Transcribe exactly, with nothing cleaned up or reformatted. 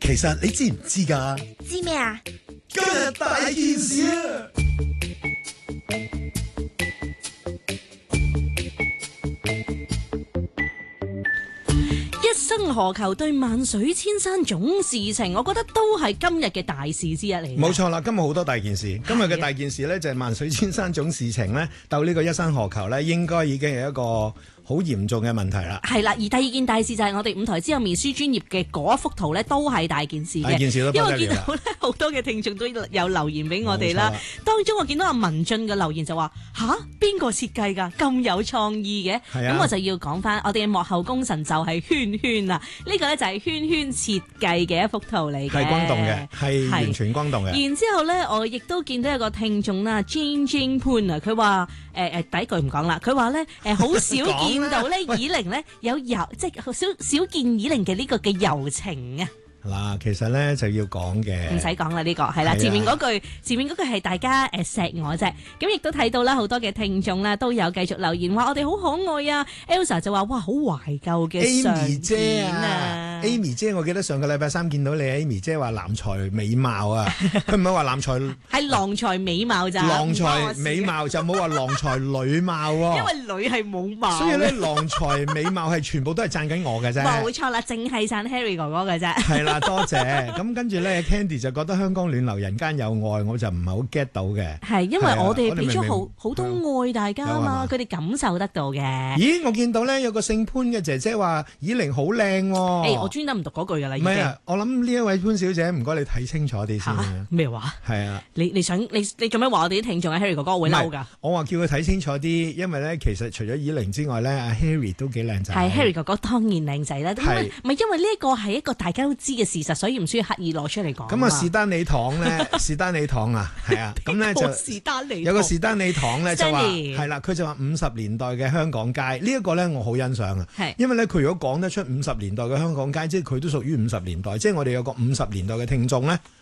其實你知唔知㗎？ 知咩啊？ 今日大件事啊！ 一生何求對萬水千山總是情，我覺得都係今日嘅大事之一嚟。 冇錯啦，今日好多大件事。今日嘅大件事呢，就係萬水千山總是情呢，鬥呢個一生何求呢，應該已經係一個好嚴重嘅問題啦。 係啦，而第二件大事就係我哋五台之後面書專頁嘅嗰一幅圖呢，都係大件事嘅。 大件事都不得了啦。 因為我見到呢好多嘅聽眾都有留言俾我哋啦。當中我見到阿文俊嘅留言就話：吓，邊個設計㗎？咁有創意嘅。咁、啊、我就要講翻，我哋嘅幕後功臣就係圈圈啦。呢、這個呢，就係圈圈設計嘅一幅圖嚟嘅。 係轟動嘅，係完全轟動嘅。 然之後呢，我亦都見到一個聽眾啦 ，Jane Jane Poon 啊，佢話誒誒第一句唔講啦，佢話咧誒好少見到咧以玲咧有柔，即係好少少見以玲嘅呢個嘅柔情啊。 嗱，其實咧就要講嘅， 唔使講啦，呢、這個係啦，前面嗰句，前面嗰句係大家誒錫我啫。咁亦都睇到啦，好多嘅聽眾啦都有繼續留言話我哋好可愛啊。Elsa 就話哇好懷舊嘅相片啊 ，Amy 姐，我記得上個禮拜三見到你 ，Amy 姐話男才美貌啊，佢唔係話男才， 係郎才美貌咋， 郎才美貌就冇話郎才女貌喎， 因為女係冇貌， 所以咧郎才美貌係全部都係讚緊我嘅啫， 冇錯啦，淨係讚 Harry 哥哥嘅啫， 係啦。多謝，咁跟住咧 Candy 就覺得香港暖流人間有愛，我就唔係好 get 到嘅。 係因為我哋俾咗好好多愛大家啊嘛，佢哋感受得到嘅。姓咦，我見到咧有個姓潘嘅姐姐話以玲好靚喎。 誒，我專登唔讀嗰句㗎啦，已經。唔係啊， 我諗呢一位潘小姐，唔該你睇清楚啲先。 咩話？ 係啊， 你你想你你咁樣話我哋啲聽眾啊 Harry 哥哥我會嬲㗎。 我話叫佢睇清楚啲，因為咧其實除咗以玲之外咧，阿 Harry 都幾靚仔。 係 Harry 哥哥當然靚仔啦，係唔係因為呢一個係一個大家都知嘅事實，所以唔需要刻意攞出嚟講。 咁啊，士丹利堂咧，士丹利堂啊，係啊，咁咧就士丹利有個士丹利堂咧就話 Stanley 係啦，佢就話五十年代嘅香港街呢一個咧，我好欣賞啊， 係因為咧佢如果講得出五十年代嘅香港街，即係佢都屬於五十年代，即係我哋有個五十年代嘅聽眾咧，